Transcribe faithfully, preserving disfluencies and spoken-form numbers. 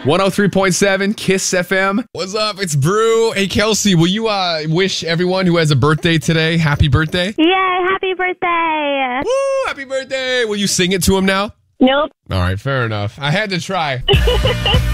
one oh three point seven Kiss F M. What's up? It's Brew. Hey, Kelsey, will you uh, wish everyone who has a birthday today happy birthday? Yay, happy birthday. Woo, happy birthday. Will you sing it to him now? Nope. All right, fair enough. I had to try.